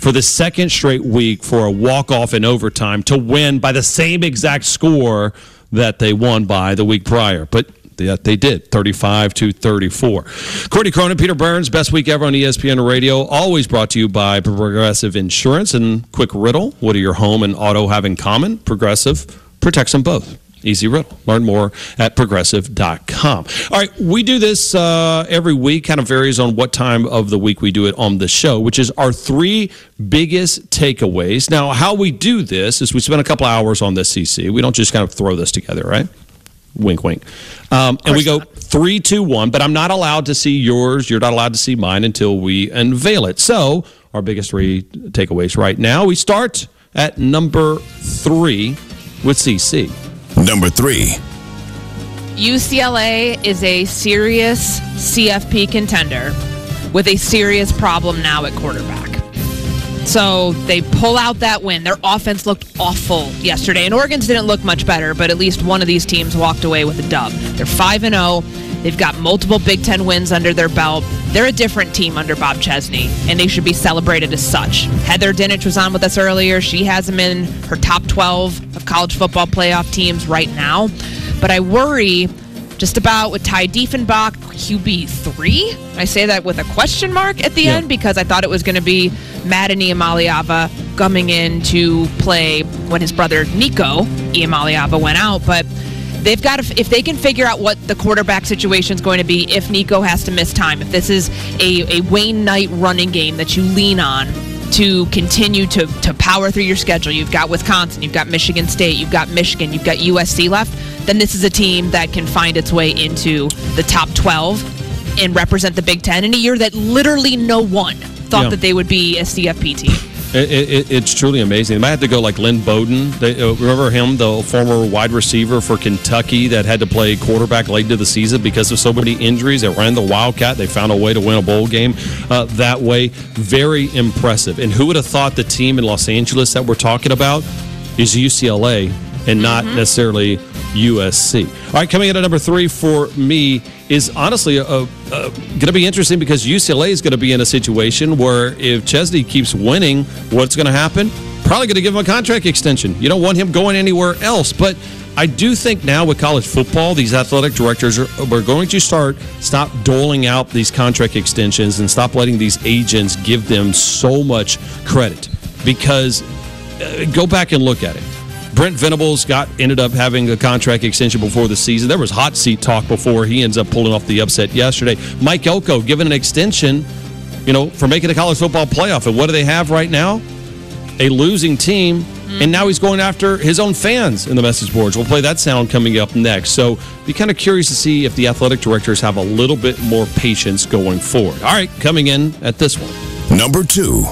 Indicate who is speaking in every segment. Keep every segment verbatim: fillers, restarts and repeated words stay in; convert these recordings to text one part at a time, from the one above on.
Speaker 1: for the second straight week for a walk-off in overtime to win by the same exact score that they won by the week prior. But they, they did, thirty-five to thirty-four. Courtney Cronin, Peter Burns, best week ever on E S P N Radio. Always brought to you by Progressive Insurance. And quick riddle, what do your home and auto have in common? Progressive protects them both. Easy riddle. Learn more at progressive dot com. All right, we do this uh, every week. Kind of varies on what time of the week we do it on the show, which is our three biggest takeaways. Now, how we do this is we spend a couple hours on this, C C. We don't just kind of throw this together, right? Wink, wink. Um, and we go not. three, two, one, but I'm not allowed to see yours. You're not allowed to see mine until we unveil it. So our biggest three takeaways right now. We start at number three with C C.
Speaker 2: Number three.
Speaker 3: U C L A is a serious C F P contender with a serious problem now at quarterback. So they pull out that win. Their offense looked awful yesterday, and Oregon's didn't look much better, but at least one of these teams walked away with a dub. They're five and oh. They've got multiple Big Ten wins under their belt. They're a different team under Bob Chesney, and they should be celebrated as such. Heather Dinich was on with us earlier. She has them in her top twelve of college football playoff teams right now. But I worry just about with Ty Diefenbach, Q B three. I say that with a question mark at the yeah. end because I thought it was going to be Madden Iamaleava coming in to play when his brother Nico Iamaleava went out. But they've got to, if they can figure out what the quarterback situation is going to be, if Nico has to miss time, if this is a, a Wayne Knight running game that you lean on to continue to, to power through your schedule. You've got Wisconsin, you've got Michigan State, you've got Michigan, you've got U S C left, then this is a team that can find its way into the top twelve and represent the Big Ten in a year that literally no one thought yeah. that they would be a C F P team.
Speaker 1: It, it, it's truly amazing. They might have to go like Lynn Bowden. They, uh, remember him, the former wide receiver for Kentucky that had to play quarterback late into the season because of so many injuries. They ran the Wildcat. They found a way to win a bowl game uh, that way. Very impressive. And who would have thought the team in Los Angeles that we're talking about is U C L A and not mm-hmm. necessarily U S C. All right, coming in at number three for me is honestly uh, uh, going to be interesting because U C L A is going to be in a situation where if Chesney keeps winning, what's going to happen? Probably going to give him a contract extension. You don't want him going anywhere else. But I do think now with college football, these athletic directors are we're going to start stop doling out these contract extensions and stop letting these agents give them so much credit. Because uh, go back and look at it. Brent Venables got ended up having a contract extension before the season. There was hot seat talk before he ends up pulling off the upset yesterday. Mike Elko given an extension, you know, for making a college football playoff. And what do they have right now? A losing team. Mm-hmm. And now he's going after his own fans in the message boards. We'll play that sound coming up next. So be kind of curious to see if the athletic directors have a little bit more patience going forward. All right, coming in at this one.
Speaker 2: Number two.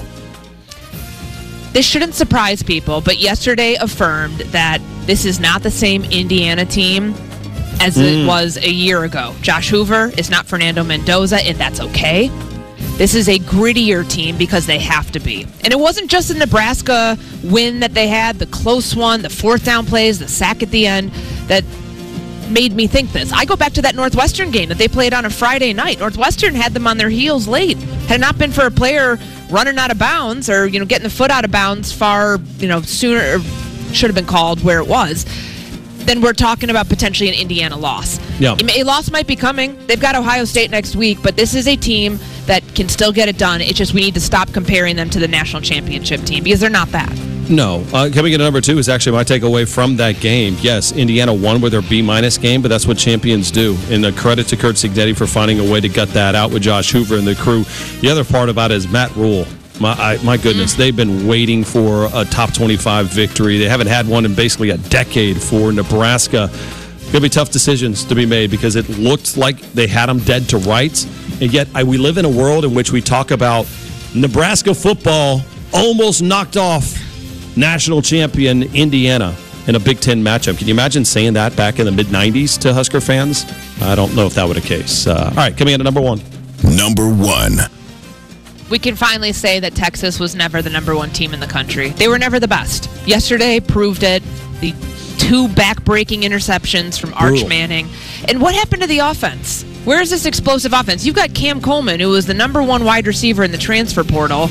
Speaker 3: This shouldn't surprise people, but yesterday affirmed that this is not the same Indiana team as mm. it was a year ago. Josh Hoover is not Fernando Mendoza, and that's okay. This is a grittier team because they have to be. And it wasn't just the Nebraska win that they had, the close one, the fourth down plays, the sack at the end, that made me think this. I go back to that Northwestern game that they played on a Friday night. Northwestern had them on their heels late. Had it not been for a player running out of bounds or, you know, getting the foot out of bounds far, you know, sooner, or should have been called where it was, then we're talking about potentially an Indiana loss.
Speaker 1: Yeah.
Speaker 3: A loss might be coming. They've got Ohio State next week, but this is a team that can still get it done. It's just we need to stop comparing them to the national championship team because they're not that.
Speaker 1: No. Uh, coming in at number two is actually my takeaway from that game. Yes, Indiana won with their B-minus game, but that's what champions do. And a credit to Kurt Cignetti for finding a way to gut that out with Josh Hoover and the crew. The other part about it is Matt Rule. My, I, my goodness, they've been waiting for a top twenty-five victory. They haven't had one in basically a decade for Nebraska. Going to be tough decisions to be made because it looked like they had them dead to rights. And yet I, we live in a world in which we talk about Nebraska football almost knocked off national champion Indiana in a Big Ten matchup. Can you imagine saying that back in the mid nineties to Husker fans? I don't know if that were the case. Uh, all right, coming in at number one.
Speaker 2: Number one.
Speaker 3: We can finally say that Texas was never the number one team in the country. They were never the best. Yesterday proved it. The two back-breaking interceptions from Arch Brutal. Manning. And what happened to the offense? Where is this explosive offense? You've got Cam Coleman, who was the number one wide receiver in the transfer portal.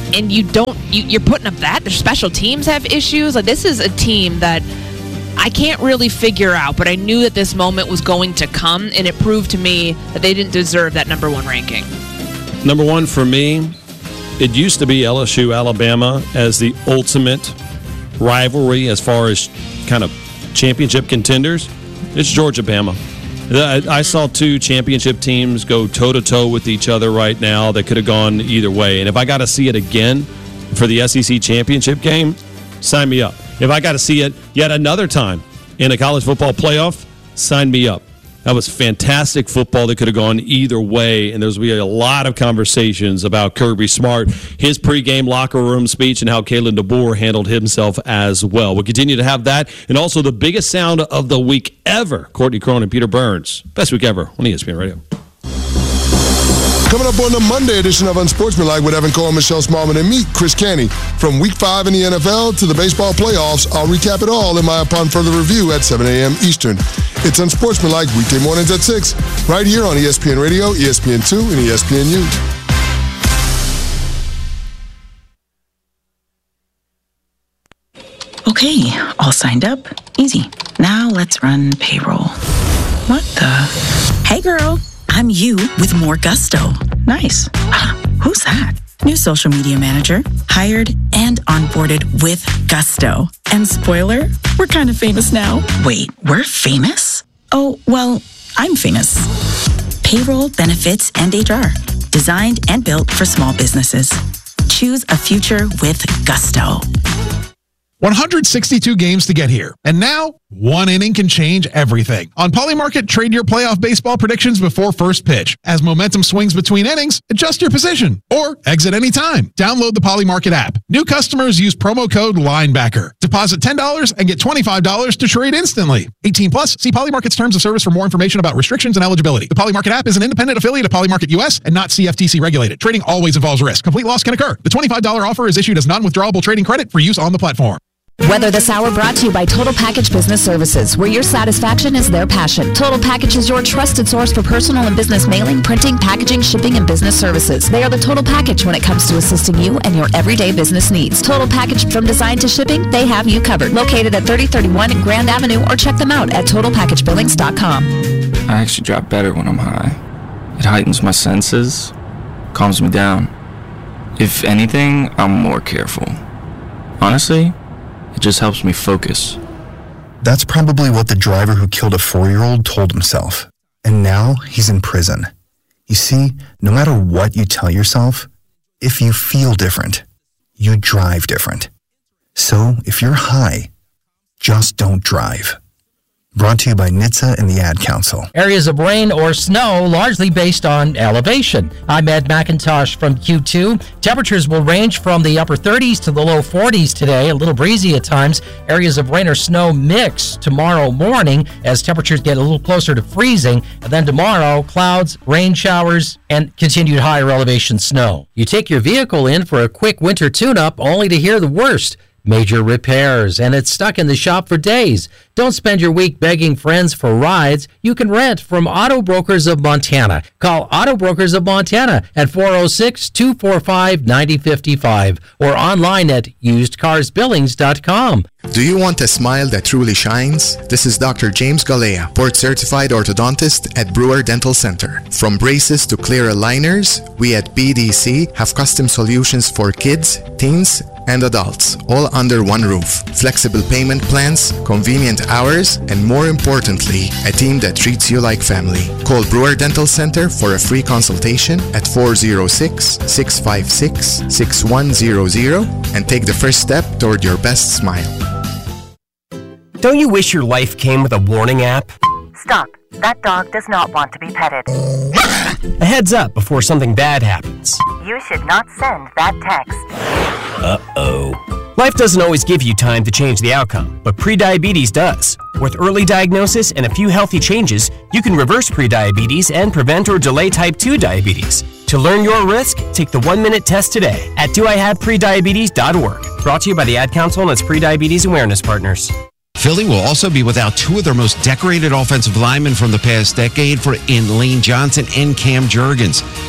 Speaker 3: and you don't, you, you're putting up that. Their special teams have issues. Like, this is a team that I can't really figure out, but I knew that this moment was going to come, and it proved to me that they didn't deserve that number one ranking.
Speaker 1: Number one for me, it used to be L S U Alabama as the ultimate rivalry as far as kind of championship contenders. It's Georgia-Bama. I saw two championship teams go toe-to-toe with each other right now that could have gone either way. And if I got to see it again for the S E C championship game, sign me up. If I got to see it yet another time in a college football playoff, sign me up. That was fantastic football that could have gone either way, and there's going to be a lot of conversations about Kirby Smart, his pregame locker room speech, and how Kalen DeBoer handled himself as well. We'll continue to have that, and also the biggest sound of the week ever, Courtney Crone and Peter Burns. Best week ever on E S P N Radio.
Speaker 4: Coming up on the Monday edition of Unsportsmanlike with Evan Cole, Michelle Smallman, and me, Chris Canty. From week five in the N F L to the baseball playoffs, I'll recap it all in my Upon Further Review at seven a.m. Eastern. It's Unsportsmanlike weekday mornings at six, right here on E S P N Radio, E S P N two, and E S P N U.
Speaker 5: Okay, all signed up. Easy. Now let's run payroll. What the? Hey, girl. I'm you with more gusto. Nice. Who's that? New social media manager. Hired and onboarded with gusto. And spoiler, we're kind of famous now. Wait, we're famous? Oh, well, I'm famous. Payroll, benefits, and H R. Designed and built for small businesses. Choose a future with gusto.
Speaker 6: one hundred sixty-two games to get here. And now, one inning can change everything. On Polymarket, trade your playoff baseball predictions before first pitch. As momentum swings between innings, adjust your position or exit anytime. Download the Polymarket app. New customers use promo code LINEBACKER. Deposit ten dollars and get twenty-five dollars to trade instantly. eighteen plus, see Polymarket's terms of service for more information about restrictions and eligibility. The Polymarket app is an independent affiliate of Polymarket U S and not C F T C regulated. Trading always involves risk. Complete loss can occur. The twenty-five dollars offer is issued as non-withdrawable trading credit for use on the platform.
Speaker 7: Weather This Hour brought to you by Total Package Business Services, where your satisfaction is their passion. Total Package is your trusted source for personal and business mailing, printing, packaging, shipping, and business services. They are the total package when it comes to assisting you and your everyday business needs. Total Package from design to shipping, they have you covered. Located at thirty thirty-one Grand Avenue, or check them out at total package billings dot com.
Speaker 8: I actually drop better when I'm high. It heightens my senses, calms me down. If anything, I'm more careful. Honestly, it just helps me focus.
Speaker 9: That's probably what the driver who killed a four-year-old told himself. And now he's in prison. You see, no matter what you tell yourself, if you feel different, you drive different. So if you're high, just don't drive. Brought to you by N H T S A and the Ad Council.
Speaker 10: Areas of rain or snow largely based on elevation. I'm Ed McIntosh from Q two. Temperatures will range from the upper thirties to the low forties today, a little breezy at times. Areas of rain or snow mix tomorrow morning as temperatures get a little closer to freezing. And then tomorrow, clouds, rain showers, and continued higher elevation snow. You take your vehicle in for a quick winter tune-up only to hear the worst. Major repairs, and it's stuck in the shop for days. Don't spend your week begging friends for rides. You can rent from Auto Brokers of Montana. Call Auto Brokers of Montana at four oh six, two four five, nine oh five five or online at used cars billings dot com.
Speaker 11: Do you want a smile that truly shines? This is Doctor James Galea, board-certified orthodontist at Brewer Dental Center. From braces to clear aligners, we at B D C have custom solutions for kids, teens, and adults, all under one roof. Flexible payment plans, convenient hours, and more importantly, a team that treats you like family. Call Brewer Dental Center for a free consultation at four oh six, six five six, six one zero zero and take the first step toward your best smile.
Speaker 12: Don't you wish your life came with a warning app?
Speaker 13: Stop. That dog does not want to be petted.
Speaker 12: A heads up before something bad happens.
Speaker 13: You should not send that text.
Speaker 12: Uh-oh. Life doesn't always give you time to change the outcome, but prediabetes does. With early diagnosis and a few healthy changes, you can reverse prediabetes and prevent or delay type two diabetes. To learn your risk, take the one-minute test today at do I have prediabetes dot org. Brought to you by the Ad Council and its prediabetes awareness partners.
Speaker 14: Philly will also be without two of their most decorated offensive linemen from the past decade for in Lane Johnson and Cam Jurgens.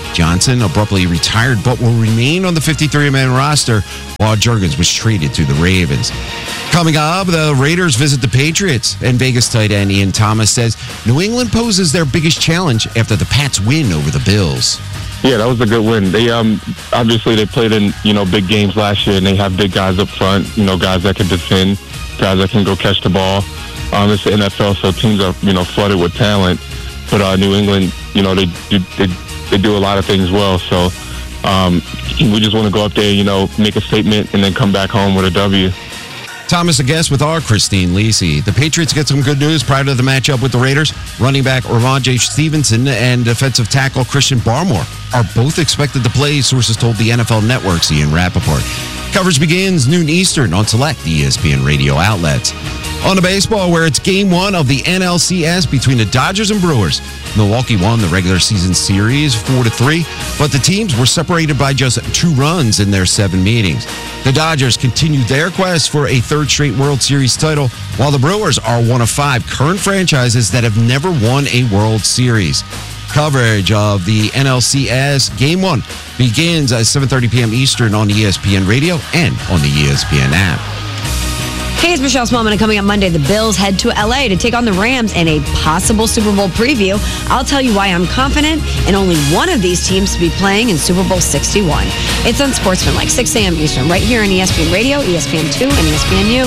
Speaker 14: Johnson abruptly retired but will remain on the fifty-three man roster while Jurgens was traded to the Ravens. Coming up, the Raiders visit the Patriots, and Vegas tight end Ian Thomas says New England poses their biggest challenge after the Pats win over the Bills.
Speaker 15: Yeah, that was a good win. They um obviously they played in, you know, big games last year, and they have big guys up front, you know, guys that can defend, guys that can go catch the ball. Um, it's the N F L, so teams are, you know, flooded with talent. But uh, New England, you know, they do they, they do a lot of things well. So um, we just want to go up there, you know, make a statement, and then come back home with a W.
Speaker 14: Thomas, a guest with our Christine Lisi. The Patriots get some good news prior to the matchup with the Raiders. Running back Ramondre Stevenson and defensive tackle Christian Barmore are both expected to play, sources told the N F L Network's Ian Rappaport. Coverage begins noon Eastern on select E S P N radio outlets. On to baseball, where it's game one of the N L C S between the Dodgers and Brewers. Milwaukee won the regular season series four to three, but the teams were separated by just two runs in their seven meetings. The Dodgers continue their quest for a third straight World Series title, while the Brewers are one of five current franchises that have never won a World Series. Coverage of the N L C S Game one begins at seven thirty p.m. Eastern on E S P N Radio and on the E S P N app.
Speaker 16: Hey, it's Michelle Smallman, and coming up Monday, the Bills head to L A to take on the Rams in a possible Super Bowl preview. I'll tell you why I'm confident in only one of these teams to be playing in Super Bowl sixty-one. It's Unsportsmanlike, six a.m. Eastern, right here on E S P N Radio, E S P N two, and E S P N U.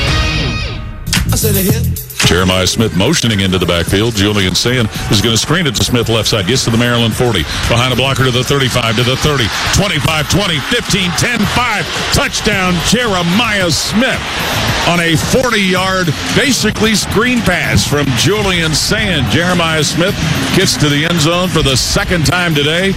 Speaker 17: I said a hit. Jeremiah Smith motioning into the backfield. Julian Sand is going to screen it to Smith left side. Gets to the Maryland forty. Behind a blocker to the thirty-five, to the thirty. twenty-five, twenty, fifteen, ten, five. Touchdown, Jeremiah Smith on a forty-yard, basically screen pass from Julian Sand. Jeremiah Smith gets to the end zone for the second time today.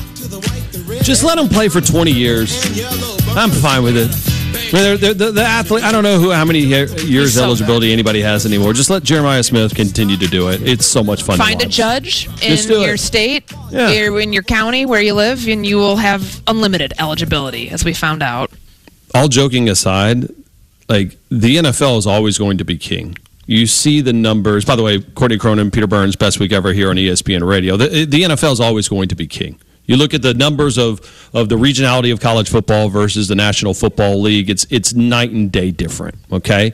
Speaker 1: Just let him play for twenty years. I'm fine with it. I mean, they're, they're, the, the athlete, I don't know who how many years so eligibility good. anybody has anymore. Just let Jeremiah Smith continue to do it. It's so much fun
Speaker 3: Find
Speaker 1: to watch.
Speaker 3: a judge in your it. state, yeah. in your county where you live, and you will have unlimited eligibility, as we found out.
Speaker 1: All joking aside, like the N F L is always going to be king. You see the numbers. By the way, Courtney Cronin, Peter Burns, best week ever here on E S P N Radio. The, the N F L is always going to be king. You look at the numbers of, of the regionality of college football versus the National Football League, it's it's night and day different, okay?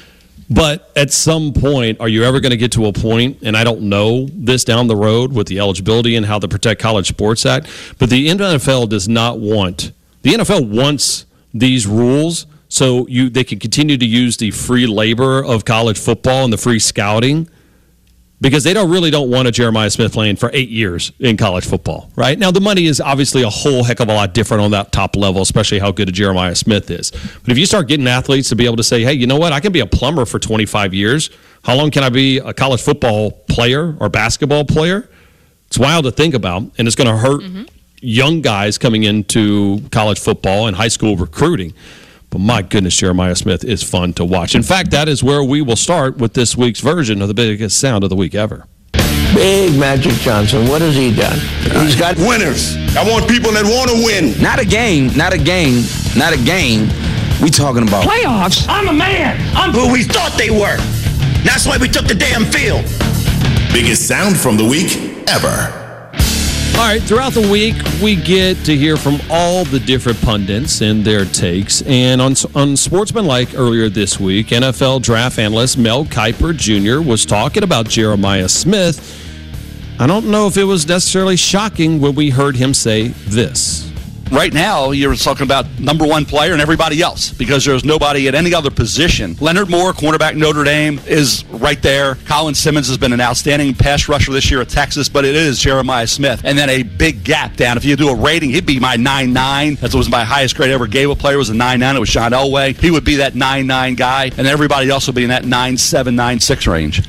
Speaker 1: But at some point, are you ever going to get to a point, and I don't know this down the road with the eligibility and how the Protect College Sports Act, but the N F L does not want, the N F L wants these rules so you they can continue to use the free labor of college football and the free scouting, because they don't really don't want a Jeremiah Smith playing for eight years in college football, right? Now, the money is obviously a whole heck of a lot different on that top level, especially how good a Jeremiah Smith is. But if you start getting athletes to be able to say, hey, you know what? I can be a plumber for twenty-five years. How long can I be a college football player or basketball player? It's wild to think about, and it's going to hurt mm-hmm. young guys coming into college football and high school recruiting. But my goodness, Jeremiah Smith is fun to watch. In fact, that is where we will start with this week's version of the biggest sound of the week ever.
Speaker 18: Big Magic Johnson, what has he done? He's got
Speaker 19: winners. I want people that want to win.
Speaker 18: Not a game, not a game, not a game. We talking about
Speaker 19: playoffs. I'm a man. I'm who we thought they were. That's why we took the damn field.
Speaker 2: Biggest sound from the week ever.
Speaker 1: All right, throughout the week, we get to hear from all the different pundits and their takes. And on, on Sportsmanlike earlier this week, N F L draft analyst Mel Kiper Junior was talking about Jeremiah Smith. I don't know if it was necessarily shocking when we heard him say this.
Speaker 20: Right now, you're talking about number one player and everybody else because there's nobody at any other position. Leonard Moore, cornerback Notre Dame, is right there. Colin Simmons has been an outstanding pass rusher this year at Texas, but it is Jeremiah Smith. And then a big gap down. If you do a rating, he'd be my nine nine. That was my highest grade I ever gave a player was a nine nine. It was John Elway. He would be that nine nine guy, and everybody else would be in that nine seven, nine six range.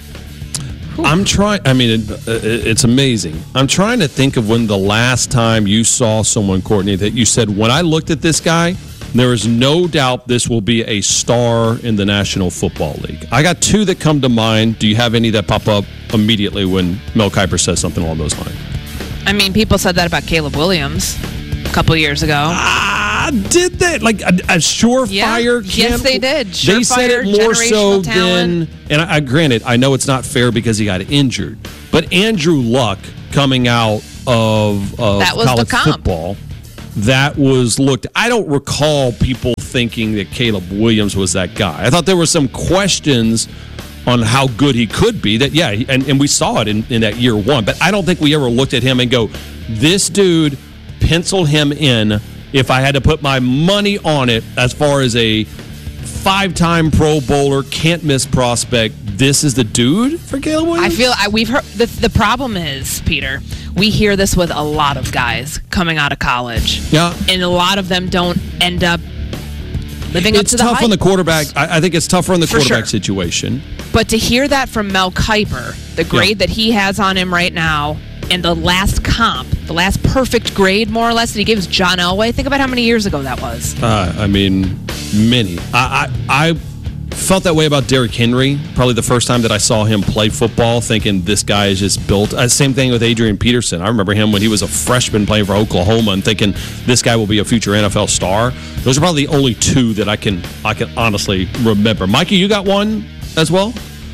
Speaker 1: I'm trying, I mean, it, it's amazing. I'm trying to think of when the last time you saw someone, Courtney, that you said, when I looked at this guy, there is no doubt this will be a star in the National Football League. I got two that come to mind. Do you have any that pop up immediately when Mel Kiper says something along those lines?
Speaker 3: I mean, people said that about Caleb Williams a couple years ago.
Speaker 1: Ah, did they? Like a, a surefire?
Speaker 3: Yeah. Yes, they did. Surefire,
Speaker 1: they said it more so
Speaker 3: talent.
Speaker 1: than, and I, I granted, I know it's not fair because he got injured, but Andrew Luck coming out of, of
Speaker 3: That was the
Speaker 1: college
Speaker 3: comp.
Speaker 1: football. That was looked. I don't recall people thinking that Caleb Williams was that guy. I thought there were some questions on how good he could be. That yeah, and, and we saw it in, in that year one. But I don't think we ever looked at him and go, this dude, pencil him in. If I had to put my money on it, as far as a five-time Pro Bowler, can't miss prospect, this is the dude for Caleb Williams?
Speaker 3: I feel I, we've heard the, the problem is, Peter, we hear this with a lot of guys coming out of college.
Speaker 1: Yeah.
Speaker 3: And a lot of them don't end up living
Speaker 1: It's
Speaker 3: up to the
Speaker 1: tough
Speaker 3: hype.
Speaker 1: on the quarterback. I, I think it's tougher on the
Speaker 3: For
Speaker 1: quarterback
Speaker 3: sure.
Speaker 1: situation.
Speaker 3: But to hear that from Mel Kiper, the grade that he has on him right now, and the last comp, the last perfect grade, more or less, that he gives John Elway, think about how many years ago that was.
Speaker 1: Uh, I mean, many. I, I I felt that way about Derrick Henry. Probably the first time that I saw him play football, thinking this guy is just built. Uh, same thing with Adrian Peterson. I remember him when he was a freshman playing for Oklahoma, and thinking this guy will be a future N F L star. Those are probably the only two that I can I can honestly remember. Mikey, you got one as well?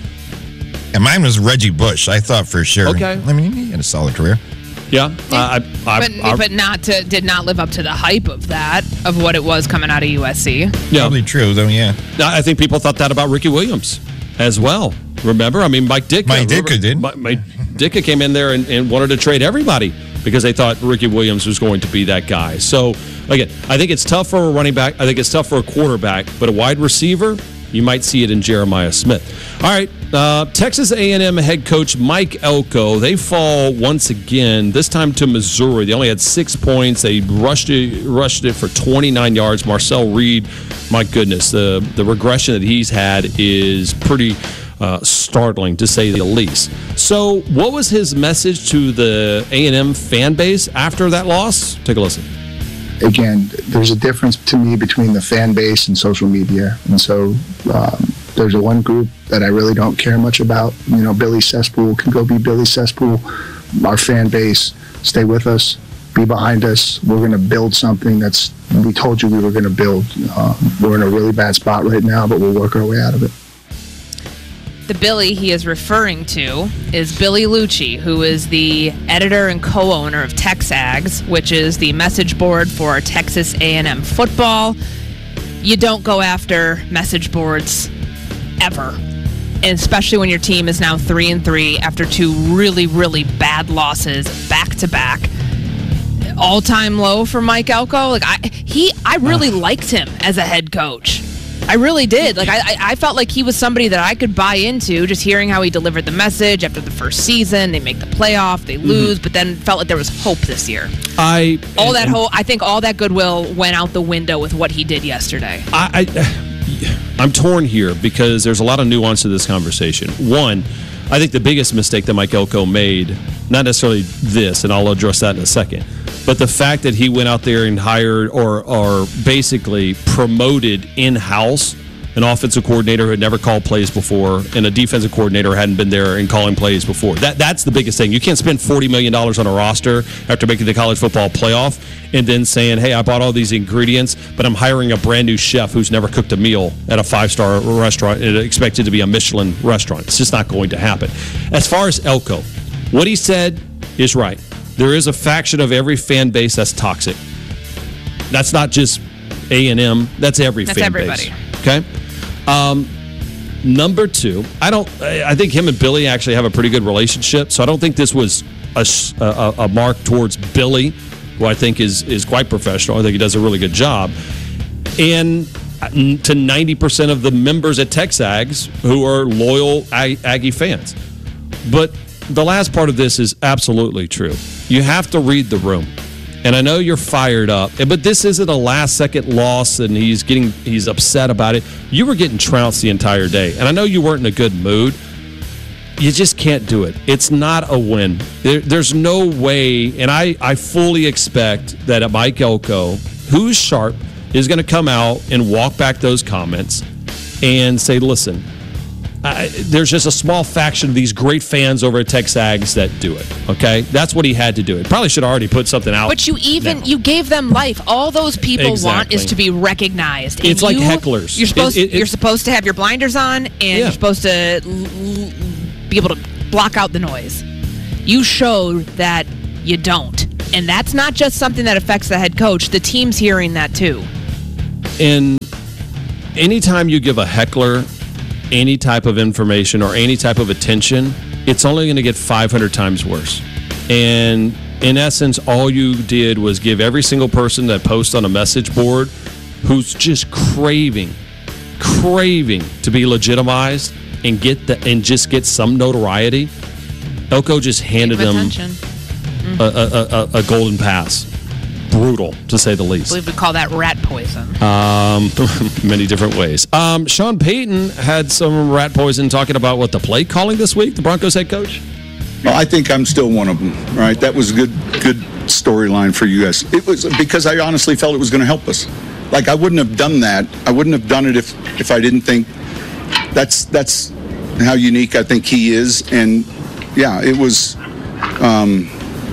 Speaker 21: And mine was Reggie Bush. I thought for sure.
Speaker 1: Okay.
Speaker 21: I mean, he had a solid career.
Speaker 1: Yeah, I, I,
Speaker 3: but
Speaker 1: I,
Speaker 3: but not to did not live up to the hype of that, of what it was coming out of U S C.
Speaker 1: Yeah.
Speaker 21: Probably true, though, yeah.
Speaker 1: I think people thought that about Ricky Williams as well. Remember? I mean, Mike Ditka.
Speaker 21: Mike Ditka did.
Speaker 1: Mike, Mike Ditka came in there and, and wanted to trade everybody because they thought Ricky Williams was going to be that guy. So, again, I think it's tough for a running back. I think it's tough for a quarterback. But a wide receiver, you might see it in Jeremiah Smith. All right, uh, Texas A and M head coach Mike Elko, they fall once again, this time to Missouri. They only had six points. They rushed it, rushed it for twenty-nine yards. Marcel Reed, my goodness, the, the regression that he's had is pretty uh, startling, to say the least. So what was his message to the A and M fan base after that loss? Take a listen.
Speaker 22: Again, there's a difference to me between the fan base and social media. And so um, there's a one group that I really don't care much about. You know, Billy Cesspool can go be Billy Cesspool. Our fan base, stay with us, be behind us. We're going to build something that's, we told you we were going to build. Um, we're in a really bad spot right now, but we'll work our way out of it.
Speaker 3: The Billy he is referring to is Billy Lucci, who is the editor and co-owner of TexAgs, which is the message board for Texas A and M football. You don't go after message boards ever, and especially when your team is now three and three after two really, really bad losses back to back. All-time low for Mike Elko. Like I, he, I really liked him as a head coach. I really did. Like I, I felt like he was somebody that I could buy into, just hearing how he delivered the message after the first season. They make the playoff, they lose, mm-hmm. but then felt like there was hope this year.
Speaker 1: I
Speaker 3: all that whole, I think all that goodwill went out the window with what he did yesterday.
Speaker 1: I, I, I'm torn here because there's a lot of nuance to this conversation. One, I think the biggest mistake that Mike Elko made, not necessarily this, and I'll address that in a second, but the fact that he went out there and hired or, or basically promoted in-house an offensive coordinator who had never called plays before and a defensive coordinator who hadn't been there and calling plays before. That That's the biggest thing. You can't spend forty million dollars on a roster after making the college football playoff and then saying, hey, I bought all these ingredients, but I'm hiring a brand new chef who's never cooked a meal at a five-star restaurant and expected to be a Michelin restaurant. It's just not going to happen. As far as Elko, what he said is right. There is a faction of every fan base that's toxic. That's not just A and M. That's every
Speaker 3: that's
Speaker 1: fan
Speaker 3: everybody.
Speaker 1: base. Okay? Um, number two, I don't. I think him and Billy actually have a pretty good relationship, so I don't think this was a, a, a mark towards Billy, who I think is, is quite professional. I think he does a really good job. And to ninety percent of the members at TexAgs who are loyal Aggie fans. But the last part of this is absolutely true. You have to read the room. And I know you're fired up, but this isn't a last-second loss and he's getting he's upset about it. You were getting trounced the entire day. And I know you weren't in a good mood. You just can't do it. It's not a win. There, there's no way, and I, I fully expect that Mike Elko, who's sharp, is going to come out and walk back those comments and say, listen, Uh, there's just a small faction of these great fans over at TexAgs that do it, okay? That's what he had to do. It probably should have already put something out.
Speaker 3: But you even, now. you gave them life. All those people
Speaker 1: exactly.
Speaker 3: want is to be recognized. And
Speaker 1: it's like
Speaker 3: you,
Speaker 1: hecklers.
Speaker 3: You're supposed,
Speaker 1: it, it,
Speaker 3: you're supposed to have your blinders on, and
Speaker 1: yeah.
Speaker 3: you're supposed to l- l- be able to block out the noise. You showed that you don't. And that's not just something that affects the head coach. The team's hearing that too.
Speaker 1: And anytime you give a heckler any type of information or any type of attention, it's only going to get five hundred times worse. And in essence, all you did was give every single person that posts on a message board who's just craving, craving to be legitimized and get the, and just get some notoriety. Elko just handed them
Speaker 3: mm-hmm.
Speaker 1: a, a, a, a golden pass. Brutal, to say the least.
Speaker 3: I believe we call that rat poison.
Speaker 1: Um, many different ways. Um, Sean Payton had some rat poison talking about what the play calling this week, the Broncos head coach.
Speaker 4: Well, I think I'm still one of them, right? That was a good, good storyline for you guys. It was because I honestly felt it was going to help us. Like, I wouldn't have done that. I wouldn't have done it if, if I didn't think that's that's how unique I think he is. And yeah, it was um,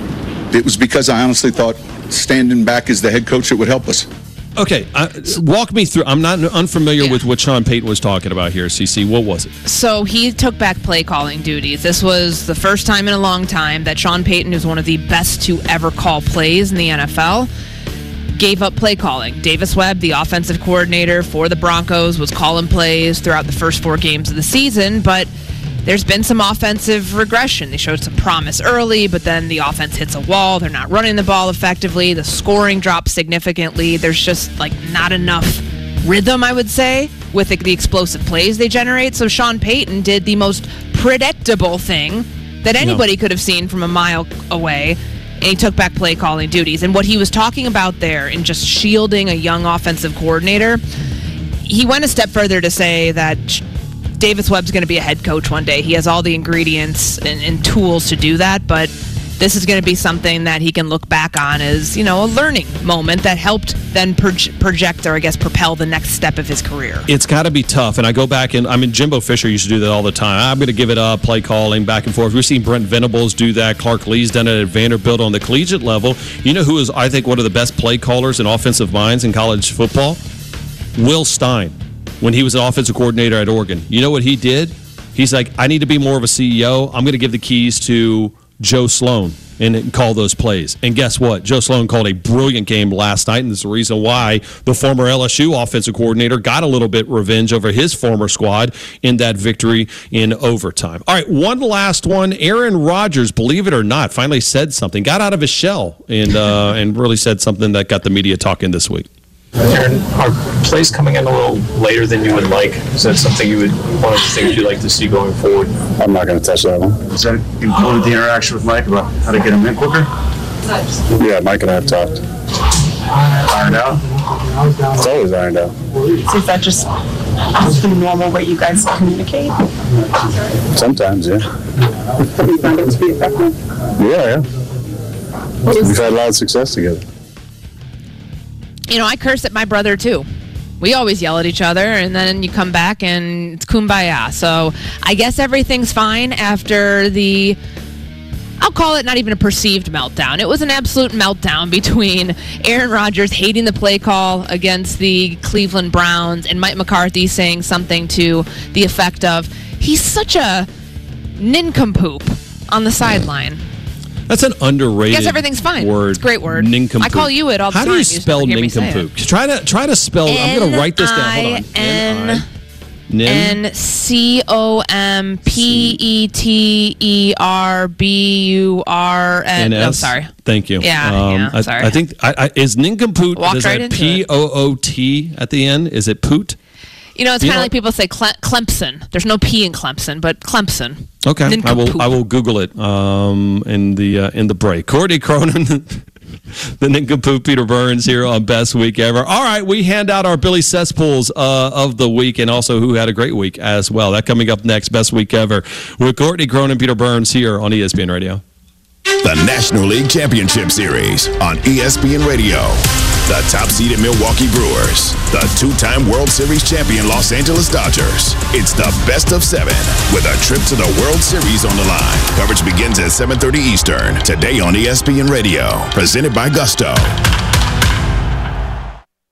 Speaker 4: it was because I honestly thought standing back as the head coach, it would help us.
Speaker 1: Okay, uh, walk me through. I'm not unfamiliar yeah. with what Sean Payton was talking about here, C C. What was it?
Speaker 3: So he took back play calling duties. This was the first time in a long time that Sean Payton, who's one of the best to ever call plays in the N F L, gave up play calling. Davis Webb, the offensive coordinator for the Broncos, was calling plays throughout the first four games of the season, but there's been some offensive regression. They showed some promise early, but then the offense hits a wall. They're not running the ball effectively. The scoring drops significantly. There's just like not enough rhythm, I would say, with the, the explosive plays they generate. So Sean Payton did the most predictable thing that anybody no. could have seen from a mile away, and he took back play calling duties. And what he was talking about there in just shielding a young offensive coordinator, he went a step further to say that Davis Webb's going to be a head coach one day. He has all the ingredients and, and tools to do that, but this is going to be something that he can look back on as, you know, a learning moment that helped then proj- project or I guess propel the next step of his career.
Speaker 1: It's got to be tough. And I go back and I mean, Jimbo Fisher used to do that all the time. I'm going to give it up, play calling back and forth. We've seen Brent Venables do that. Clark Lee's done it at Vanderbilt on the collegiate level. You know who is, I think, one of the best play callers and offensive minds in college football? Will Stein. When he was an offensive coordinator at Oregon. You know what he did? He's like, I need to be more of a C E O. I'm going to give the keys to Joe Sloan and call those plays. And guess what? Joe Sloan called a brilliant game last night, and it's the reason why the former L S U offensive coordinator got a little bit revenge over his former squad in that victory in overtime. All right, one last one. Aaron Rodgers, believe it or not, finally said something, got out of his shell, and uh, and really said something that got the media talking this week.
Speaker 5: Aaron, are plays coming in a little later than you would like? Is that something you would, one of the things you'd like to see going forward?
Speaker 23: I'm not going to touch that one.
Speaker 5: Does that include the interaction with Mike about how to get him in quicker?
Speaker 23: Yeah, Mike and I have talked.
Speaker 5: Ironed out?
Speaker 23: It's always ironed out.
Speaker 24: So is that just the normal way you guys communicate?
Speaker 23: Sometimes, yeah.
Speaker 24: Have you found it to be effective?
Speaker 23: Yeah, yeah. We've had a lot of success together.
Speaker 3: You know, I curse at my brother, too. We always yell at each other, and then you come back, and it's kumbaya. So I guess everything's fine after the, I'll call it not even a perceived meltdown. It was an absolute meltdown between Aaron Rodgers hating the play call against the Cleveland Browns and Mike McCarthy saying something to the effect of, he's such a nincompoop on the sideline.
Speaker 1: That's an underrated
Speaker 3: I guess everything's fine.
Speaker 1: word.
Speaker 3: It's a great word.
Speaker 1: Nincompoop.
Speaker 3: I call you it all the
Speaker 1: How
Speaker 3: time.
Speaker 1: do you spell
Speaker 3: you
Speaker 1: nincompoop? Try to try to spell. I'm going to write this down. Hold on.
Speaker 3: N N C O M P E T E R B U R N. Oh, sorry.
Speaker 1: Thank you.
Speaker 3: Yeah,
Speaker 1: um,
Speaker 3: yeah
Speaker 1: I,
Speaker 3: sorry.
Speaker 1: I think I, I, is nincompoop.
Speaker 3: Walked
Speaker 1: Is
Speaker 3: right
Speaker 1: that
Speaker 3: into
Speaker 1: P O O T at the end? Is it poot?
Speaker 3: You know, it's kind of like people say Cle- Clemson. There's no P in Clemson, but Clemson.
Speaker 1: Okay,
Speaker 3: Nincompoop.
Speaker 1: I will. I will Google it um, in the uh, in the break. Courtney Cronin, the nincompoop Peter Burns here on Best Week Ever. All right, we hand out our Billy Cesspools uh, of the week, and also who had a great week as well. That coming up next, Best Week Ever with Courtney Cronin, Peter Burns here on E S P N Radio.
Speaker 2: The National League Championship Series on E S P N Radio. The top-seeded Milwaukee Brewers. The two-time World Series champion Los Angeles Dodgers. It's the best of seven with a trip to the World Series on the line. Coverage begins at seven thirty Eastern. Today on E S P N Radio. Presented by Gusto.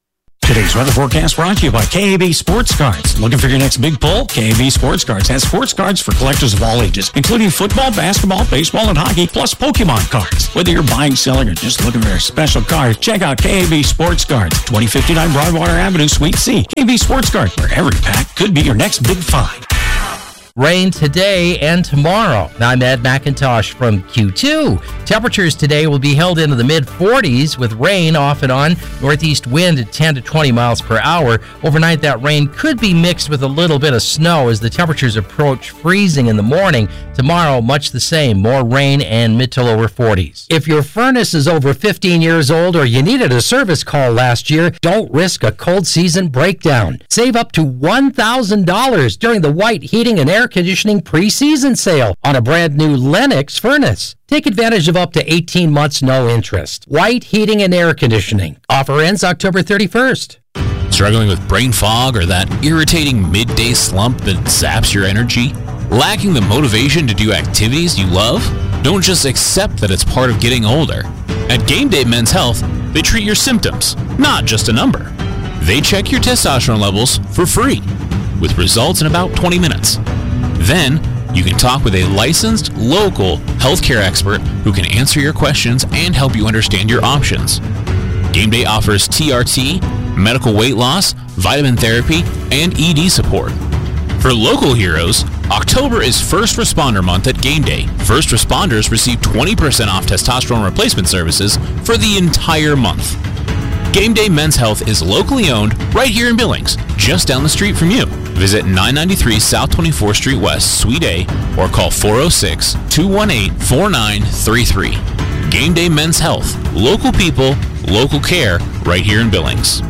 Speaker 6: Today's weather forecast brought to you by K A B Sports Cards. Looking for your next big pull? K A B Sports Cards has sports cards for collectors of all ages, including football, basketball, baseball, and hockey, plus Pokemon cards. Whether you're buying, selling, or just looking for a special card, check out K A B Sports Cards, twenty fifty-nine Broadwater Avenue, Suite C. K A B Sports Cards, where every pack could be your next big find.
Speaker 10: Rain today and tomorrow. I'm Ed McIntosh from Q two. Temperatures today will be held into the mid forties with rain off and on. Northeast wind at ten to twenty miles per hour. Overnight, that rain could be mixed with a little bit of snow as the temperatures approach freezing in the morning. Tomorrow, much the same. More rain and mid to lower forties. If your furnace is over fifteen years old or you needed a service call last year, don't risk a cold season breakdown. Save up to one thousand dollars during the White Heating and Air Conditioning pre-season sale on a brand new Lennox furnace. Take advantage of up to eighteen months no interest. White Heating and Air Conditioning. Offer ends October thirty-first.
Speaker 7: Struggling with brain fog or that irritating midday slump that zaps your energy? Lacking the motivation to do activities you love? Don't just accept that it's part of getting older. At Game Day Men's Health, they treat your symptoms, not just a number. They check your testosterone levels for free, with results in about twenty minutes. Then, you can talk with a licensed, local healthcare expert who can answer your questions and help you understand your options. Game Day offers T R T, medical weight loss, vitamin therapy, and E D support. For local heroes, October is First Responder Month at Game Day. First responders receive twenty percent off testosterone replacement services for the entire month. Game Day Men's Health is locally owned right here in Billings, just down the street from you. Visit nine ninety-three South twenty-fourth Street West, Suite A, or call four oh six, two one eight, four nine three three. Game Day Men's Health. Local people, local care, right here in Billings.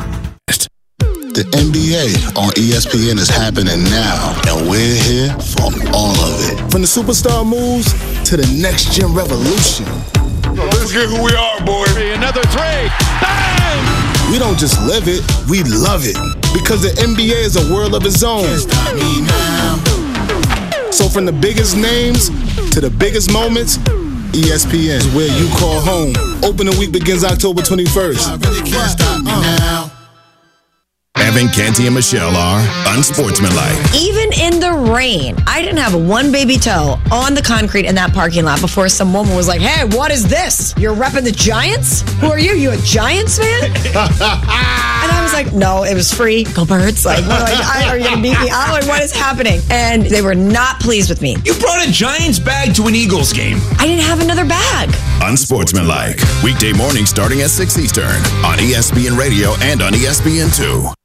Speaker 8: The N B A on E S P N is happening now, and we're here for all of it. From the superstar moves to the next gen revolution. Let's get who we are, boy. Another three. Bang! We don't just live it, we love it. Because the N B A is a world of its own. Can't stop me now. So from the biggest names to the biggest moments, E S P N is where you call home. Opening week begins October twenty-first. I really can't stop me now.
Speaker 2: Evan, Canty, and Michelle are unsportsmanlike.
Speaker 16: Even in the rain, I didn't have one baby toe on the concrete in that parking lot before some woman was like, hey, what is this? You're repping the Giants? Who are you? You a Giants fan? And I was like, no, it was free. Go Birds. Like, what, like I, are you going to beat me out? Like, what is happening? And they were not pleased with me.
Speaker 19: You brought a Giants bag to an Eagles game.
Speaker 16: I didn't have another bag.
Speaker 2: Unsportsmanlike. Weekday morning starting at six Eastern on E S P N Radio and on E S P N two.